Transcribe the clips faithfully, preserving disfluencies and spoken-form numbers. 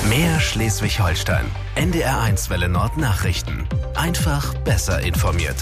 Mehr Schleswig-Holstein. N D R eins Welle Nord Nachrichten. Einfach besser informiert.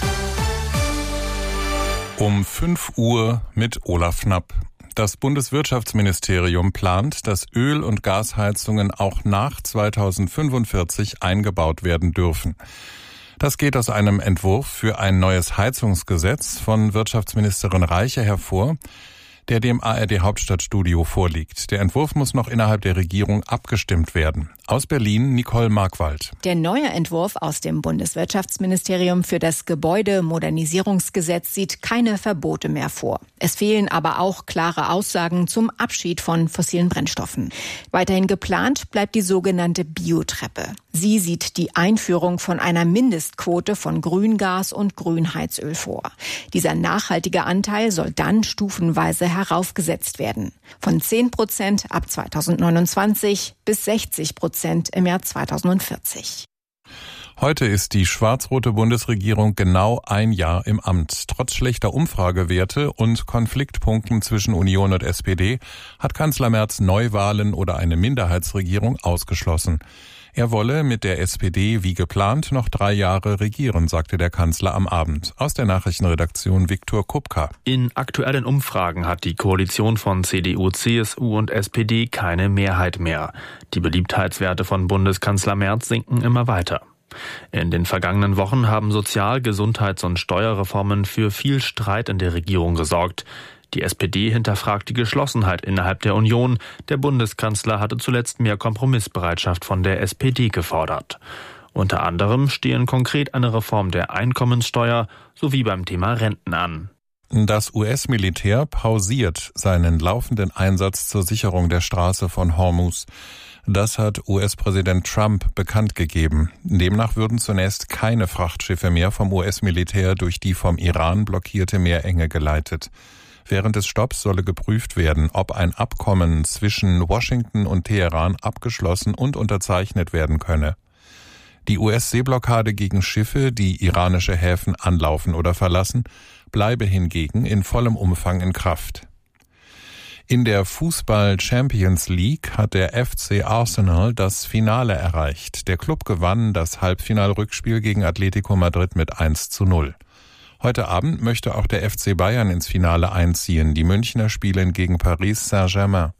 Um fünf Uhr mit Olaf Knapp. Das Bundeswirtschaftsministerium plant, dass Öl- und Gasheizungen auch nach zweitausendfünfundvierzig eingebaut werden dürfen. Das geht aus einem Entwurf für ein neues Heizungsgesetz von Wirtschaftsministerin Reiche hervor, der dem A R D-Hauptstadtstudio vorliegt. Der Entwurf muss noch innerhalb der Regierung abgestimmt werden. Aus Berlin, Nicole Markwald. Der neue Entwurf aus dem Bundeswirtschaftsministerium für das Gebäudemodernisierungsgesetz sieht keine Verbote mehr vor. Es fehlen aber auch klare Aussagen zum Abschied von fossilen Brennstoffen. Weiterhin geplant bleibt die sogenannte Biotreppe. Sie sieht die Einführung von einer Mindestquote von Grüngas und Grünheizöl vor. Dieser nachhaltige Anteil soll dann stufenweise heraufgesetzt werden. Von zehn Prozent ab zweitausendneunundzwanzig bis sechzig Prozent im Jahr zweitausendvierzig. Heute ist die schwarz-rote Bundesregierung genau ein Jahr im Amt. Trotz schlechter Umfragewerte und Konfliktpunkten zwischen Union und S P D hat Kanzler Merz Neuwahlen oder eine Minderheitsregierung ausgeschlossen. Er wolle mit der S P D wie geplant noch drei Jahre regieren, sagte der Kanzler am Abend. Aus der Nachrichtenredaktion Viktor Kupka. In aktuellen Umfragen hat die Koalition von C D U, C S U und S P D keine Mehrheit mehr. Die Beliebtheitswerte von Bundeskanzler Merz sinken immer weiter. In den vergangenen Wochen haben Sozial-, Gesundheits- und Steuerreformen für viel Streit in der Regierung gesorgt. Die S P D hinterfragt die Geschlossenheit innerhalb der Union. Der Bundeskanzler hatte zuletzt mehr Kompromissbereitschaft von der S P D gefordert. Unter anderem stehen konkret eine Reform der Einkommenssteuer sowie beim Thema Renten an. Das U S-Militär pausiert seinen laufenden Einsatz zur Sicherung der Straße von Hormuz. Das hat U S-Präsident Trump bekannt gegeben. Demnach würden zunächst keine Frachtschiffe mehr vom U S-Militär durch die vom Iran blockierte Meerenge geleitet. Während des Stopps solle geprüft werden, ob ein Abkommen zwischen Washington und Teheran abgeschlossen und unterzeichnet werden könne. Die U S-Seeblockade gegen Schiffe, die iranische Häfen anlaufen oder verlassen, bleibe hingegen in vollem Umfang in Kraft. In der Fußball-Champions League hat der F C Arsenal das Finale erreicht. Der Klub gewann das Halbfinalrückspiel gegen Atletico Madrid mit eins zu null. Heute Abend möchte auch der F C Bayern ins Finale einziehen. Die Münchner spielen gegen Paris Saint-Germain.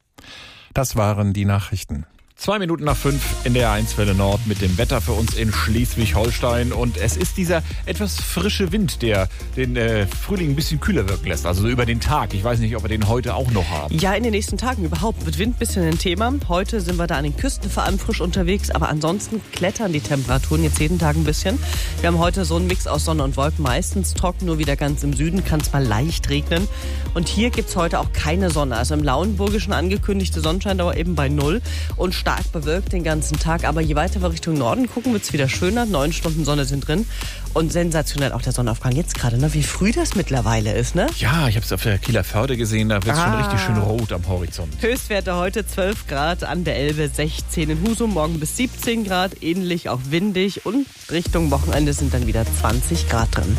Das waren die Nachrichten. Zwei Minuten nach fünf in der eins Welle Nord mit dem Wetter für uns in Schleswig-Holstein. Und es ist dieser etwas frische Wind, der den äh, Frühling ein bisschen kühler wirken lässt. Also so über den Tag. Ich weiß nicht, ob wir den heute auch noch haben. Ja, in den nächsten Tagen überhaupt wird Wind ein bisschen ein Thema. Heute sind wir da an den Küsten vor allem frisch unterwegs. Aber ansonsten klettern die Temperaturen jetzt jeden Tag ein bisschen. Wir haben heute so einen Mix aus Sonne und Wolken. Meistens trocken, nur wieder ganz im Süden kann es mal leicht regnen. Und hier gibt es heute auch keine Sonne. Also im Lauenburgischen angekündigte Sonnenscheindauer eben bei null. Und stark bewölkt den ganzen Tag, aber je weiter wir Richtung Norden gucken, wird es wieder schöner. Neun Stunden Sonne sind drin und sensationell auch der Sonnenaufgang jetzt gerade, ne? Wie früh das mittlerweile ist, ne? Ja, ich habe es auf der Kieler Förde gesehen, da wird es ah. schon richtig schön rot am Horizont. Höchstwerte heute zwölf Grad, an der Elbe sechzehn in Husum, morgen bis siebzehn Grad, ähnlich auch windig und Richtung Wochenende sind dann wieder zwanzig Grad drin.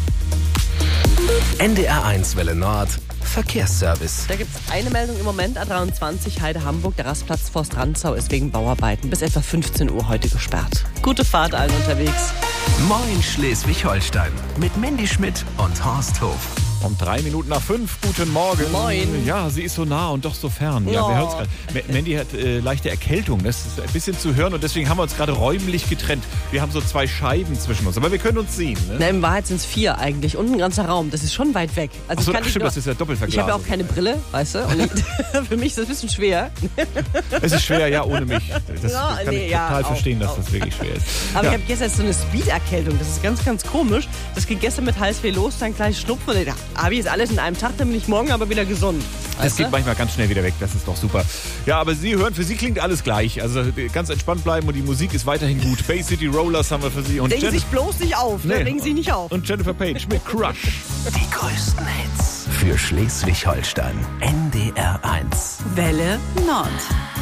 N D R eins Welle Nord Verkehrsservice. Da gibt es eine Meldung im Moment, A dreiundzwanzig Heide Hamburg. Der Rastplatz Forst Rantzau ist wegen Bauarbeiten bis etwa fünfzehn Uhr heute gesperrt. Gute Fahrt allen unterwegs. Moin Schleswig-Holstein mit Mandy Schmidt und Horst Hof. Um drei Minuten nach fünf, guten Morgen. Moin. Ja, sie ist so nah und doch so fern. Ja, oh. wir hören's gerade. Mandy hat äh, leichte Erkältung, das ist ein bisschen zu hören und deswegen haben wir uns gerade räumlich getrennt. Wir haben so zwei Scheiben zwischen uns, aber wir können uns sehen. Ne? Na, in Wahrheit sind es vier eigentlich und ein ganzer Raum, das ist schon weit weg. Also Ach so, kann stimmt, nur, das ist ja doppelt verglast. Ich habe ja auch keine Brille, weißt du, und ich, für mich ist das ein bisschen schwer. Es ist schwer, ja, ohne mich. Das ja, kann nee, ich ja, total auch, verstehen, dass auch. das wirklich schwer ist. Aber ja. ich habe gestern so eine Speed-Erkältung, das ist ganz, ganz komisch. Das ging gestern mit Halsweh los, dann gleich Schnupfen. Da habe ich jetzt alles in einem Tag, dann bin ich morgen aber wieder gesund. Das geht manchmal ganz schnell wieder weg, das ist doch super. Ja, aber Sie hören, für Sie klingt alles gleich. Also ganz entspannt bleiben und die Musik ist weiterhin gut. Bay City Rollers haben wir für Sie. Und Regen Sie Jennifer sich bloß nicht auf, ne? Nee. Regen Sie nicht auf. Und Jennifer Page mit Crush. Die größten Hits für Schleswig-Holstein. N D R eins. Welle Nord.